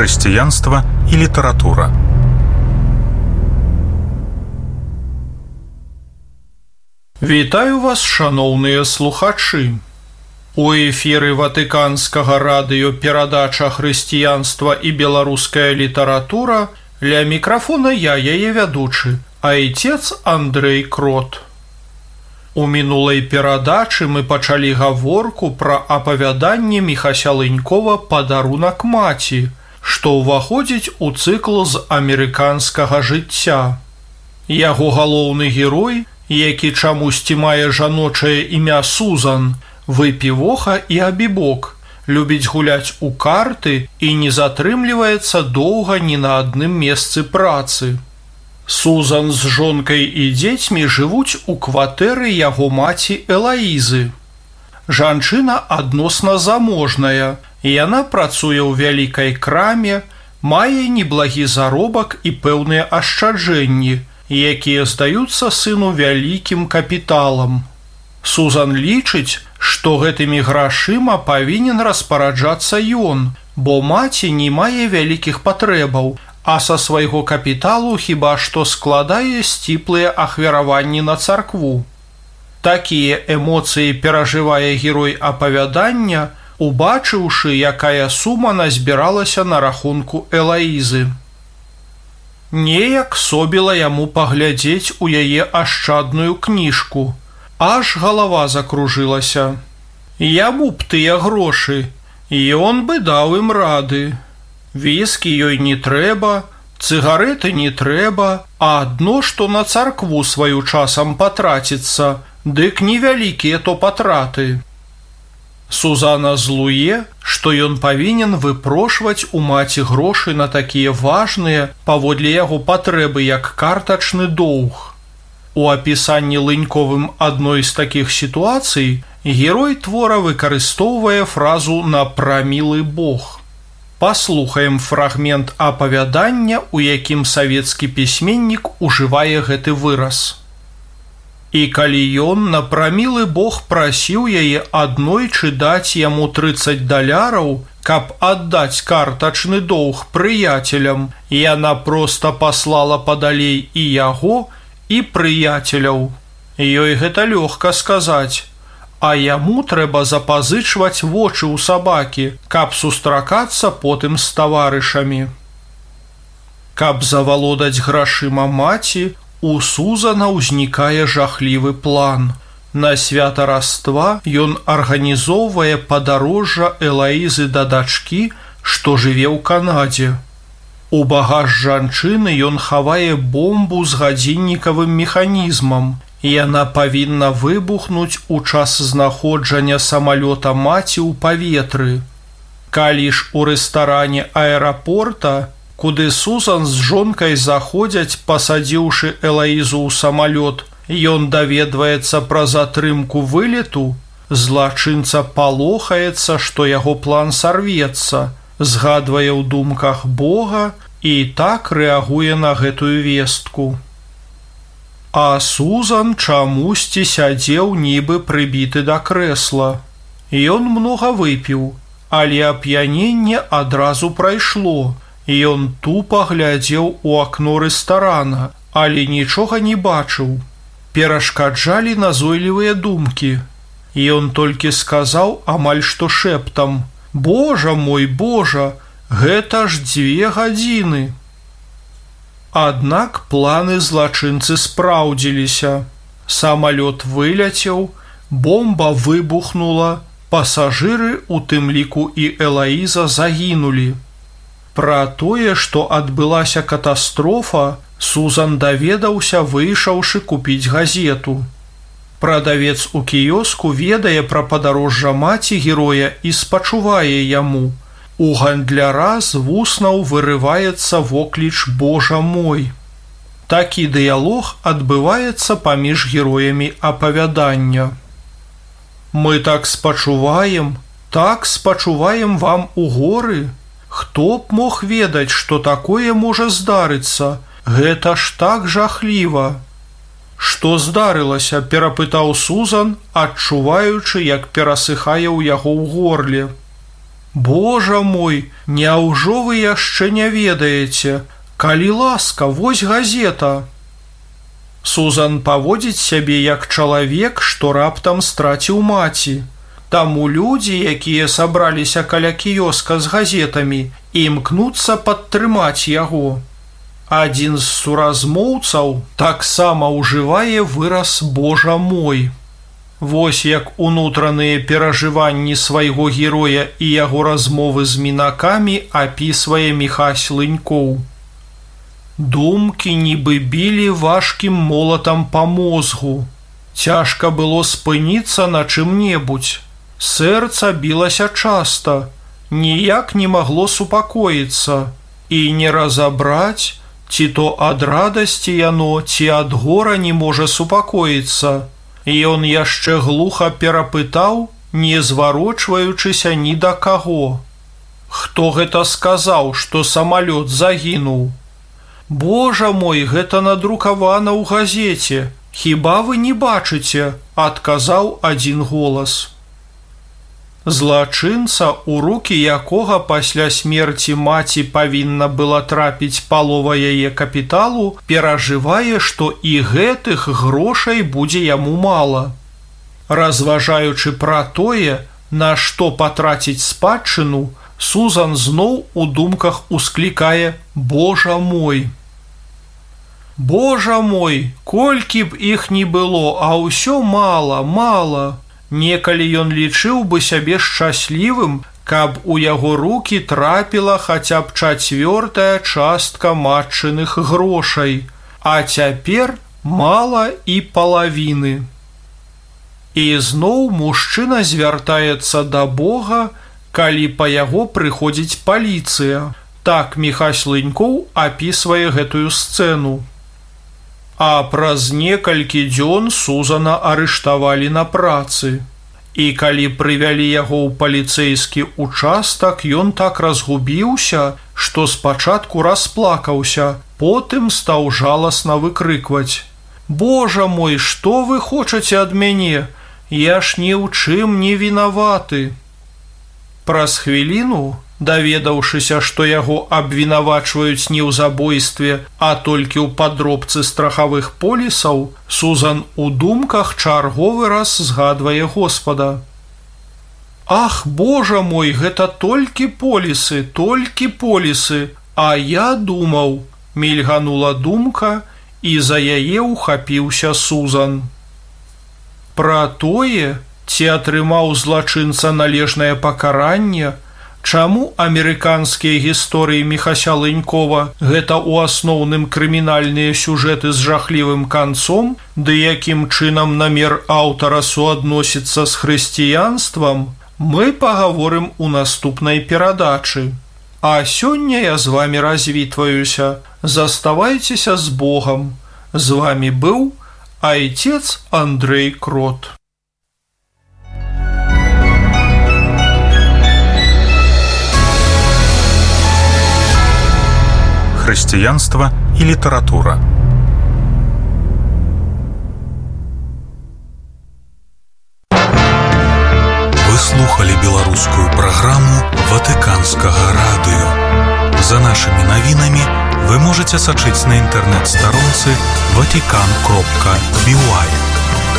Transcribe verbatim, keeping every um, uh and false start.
хрысціянства і літаратура. Вітаю вас, шаноўныя слухачы. У эфіры Ватыканскага радыё перадача хрысціянства і беларуская літаратура. Ля мікрафона я, яе вядучы, айцец Андрэй Крот. У мінулай перадачы мы пачалі гаворку пра апавяданне Міхася Лынькова «Падарунак маці», што ўваходзіць у цыкл з амерыканскага жыцця. Яго галоўны герой, які чамусьці мае жаночае імя Сузан, выпівоха і абібок, любіць гуляць у карты і не затрымліваецца доўга ні на адным месцы працы. Сузан з жонкай і дзецьмі жывуць у кватэры яго маці Элаізы. Жанчына адносна заможная, і яна працуе ў вялікай краме, мае неблагі заробак і пэўныя ашчаджэнні, якія здаюцца сыну вялікім капіталам. Сузан лічыць, што гэтымі грашыма павінен распараджацца ён, бо маці не мае вялікіх патрэбаў, а са свайго капіталу хіба што складае сціплыя ахвяраванні на царкву. Такія эмоцыі перажывае герой апавядання, убачыўшы, якая сума назбіралася на рахунку Элаізы. Неяк собіла яму паглядзець у яе ашчадную кніжку. Аж галава закружылася. Яму б тыя грошы, і ён бы даў ім рады. Віскі ёй не трэба, цыгарэты не трэба, а адно, што на царкву сваю часам патраціцца, дык невялікія то патраты. Сузана злуе, што ён павінен выпрошваць у маці грошы на такія важныя, паводле яго патрэбы, як картачны доўг. У апісанні Лыньковым адной з такіх сітуацый герой твора выкарыстоўвае фразу «на прамілы Бог». Паслухаем фрагмент апавядання, у якім савецкі пісьменнік ужывае гэты выраз. І калі ён на прамілы Бог прасіў яе аднойчы даць яму трыццаць даляраў, каб аддаць картачны доўг прыяцелям, яна проста паслала падалей і яго, і прыяцеляў. Ёй гэта лёгка сказаць, а яму трэба запазычваць вочы ў сабакі, каб сустракацца потым з таварышамі. Каб завалодаць грашыма маці, у Сузана ўзнікае жахлівы план. На свята Раства ён арганізоўвае падарожжа Элаізы да дачкі, што жыве ў Канадзе. У багаж жанчыны ён хавае бомбу з гадзіннікавым механізмам. Яна павінна выбухнуць у час знаходжання самалёта маці ў паветры. Калі ж у рэстаране аэрапорта, куды Сузан з жонкай заходзяць, пасадзіўшы Элаізу ў самалёт, ён даведваецца пра затрымку вылету, злачынца палохаецца, што яго план сарвецца, згадвае ў думках Бога і так рэагуе на гэтую вестку. А Сузан чамусьці сядзеў нібы прыбіты да крэсла. Ён многа выпіў, але ап'яненне адразу прайшло. Ён тупа глядзеў у акно рэстарана, але нічога не бачыў. Перашкаджалі назойлівыя думкі. Ён толькі сказаў амаль што шэптам: «Божа мой, Божа, гэта ж дзве гадзіны». Аднак планы злачынцы спраўдзіліся. Самалёт выляцеў, бомба выбухнула, пасажыры, у тым ліку і Элаіза, загінулі. Пра тое, што адбылася катастрофа, Сузан даведаўся, выйшаўшы купіць газету. Прадавец у кіёску ведае пра падарожжа маці героя і спачувае яму. У гандляра з вуснаў вырываецца вокліч «Божа мой». Такі дыялог адбываецца паміж героямі апавядання. «Мы так спачуваем, так спачуваем вам у горы. Хто б мог ведаць, што такое можа здарыцца? Гэта ж так жахліва». «Што здарылася?» – перапытаў Сузан, адчуваючы, як перасыхае ў яго ў горле. Божа мой, няўжо вы яшчэ не ведаеце? Калі ласка, вось газета. Сузан паводзіць сябе як чалавек, што раптам страціў маці. Таму людзі, якія сабраліся каля кіёска з газетамі, імкнуцца падтрымаць яго. Адзін з суразмоўцаў таксама ўжывае выраз «Божа мой». Вось як унутраныя перажыванні свайго героя і яго размовы з мінакамі апісвае Міхась Лынькоў. Думкі нібы білі важкім молатам па мозгу. Цяжка было спыніцца на чым-небудзь. Сэрца білася часта, ніяк не магло супакоіцца, і не разабраць, ці то ад радасці яно, ці ад гора не можа супакоіцца. Ён яшчэ глуха перапытаў, не зварочваючыся ні да каго. Хто гэта сказаў, што самалёт загінуў? Божа мой, гэта надрукавана ў газеце. Хіба вы не бачыце? Адказаў адзін голас. Злачынца, у рукі якога пасля смерці маці павінна была трапіць палова яе капіталу, перажывае, што і гэтых грошай будзе яму мала. Разважаючы пра тое, на што патраціць спадчыну, Сузан зноў у думках усклікае «Божа мой». Божа мой, колькі б іх ні было, а ўсё мала, мала. Некалі ён лічыў бы сябе шчаслівым, каб у яго рукі трапіла хаця б чацвёртая частка матчыных грошай, а цяпер мала і палавіны. І зноў мужчына звяртаецца да Бога, калі па яго прыходзіць паліцыя. Так Міхась Лынькоў апісвае гэтую сцэну. А праз некалькі дзён Сузана арыштавалі на працы. І калі прывялі яго ў паліцэйскі участак, ён так разгубіўся, што спачатку расплакаўся, потым стаў жаласна выкрыкваць: «Божа мой, што вы хочаце ад мяне? Я ж ні ў чым не вінаваты». Праз хвіліну, даведаўшыся, што яго абвінавачваюць не ў забойстве, а толькі ў падробцы страхавых полісаў, Сузан у думках чарговы раз згадвае Господа. «Ах, Божа мой, гэта толькі полісы, толькі полісы, а я думаў», – мільганула думка, і за яе ўхапіўся Сузан. Пра тое, ці атрымаў злачынца належнае пакаранне, чаму амерыканскія гісторыі Міхася Лынькова гэта ў асноўным крымінальныя сюжэты з жахлівым канцом, ды якім чынам намер аўтара суадносіцца з хрысціянствам, мы пагаворым у наступнай перадачы. А сёння я з вамі развітваюся. Заставайцеся з Богам. З вамі быў айцец Андрэй Крот. Хрысціянства і літаратура. Вы слухали беларускую праграму Ватыканскага радыё. За нашымі навінамі вы можаце сачыць на інтэрнэт-старонцы ватикан кропка би уай.